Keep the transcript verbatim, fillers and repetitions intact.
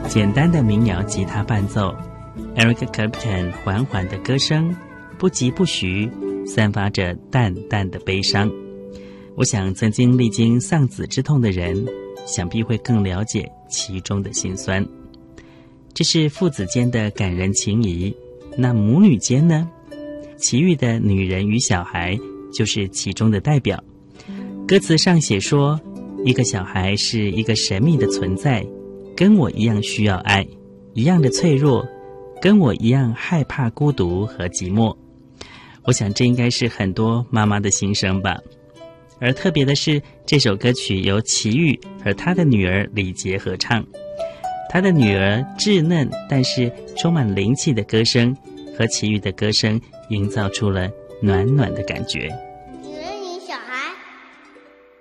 简单的民谣吉他伴奏， Eric Clapton 缓缓的歌声，不疾不徐，散发着淡淡的悲伤。我想曾经历经丧子之痛的人，想必会更了解其中的辛酸。这是父子间的感人情谊，那母女间呢？其余的女人与小孩就是其中的代表。歌词上写说，一个小孩是一个神秘的存在，跟我一样需要爱，一样的脆弱，跟我一样害怕孤独和寂寞。我想这应该是很多妈妈的心声吧。而特别的是，这首歌曲由齐豫和他的女儿李洁合唱。他的女儿稚嫩但是充满灵气的歌声，和齐豫的歌声营造出了暖暖的感觉。